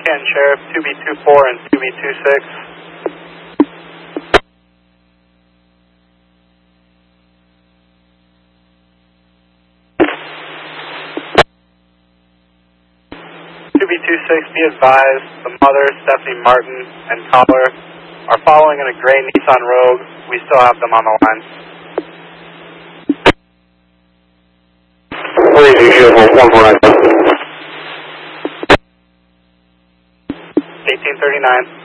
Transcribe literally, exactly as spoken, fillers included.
Canton Sheriff, two B two four and two B two six. two B two six, be advised, the mother, Stephanie Martin, and caller are following in a gray Nissan Rogue. We still have them on the line. eighteen thirty-nine.